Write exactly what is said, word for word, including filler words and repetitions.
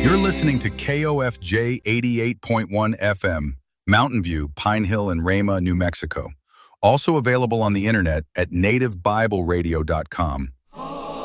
You're listening to K O F J eighty-eight point one F M, Mountain View, Pine Hill, and Rama, New Mexico. Also available on the internet at native bible radio dot com.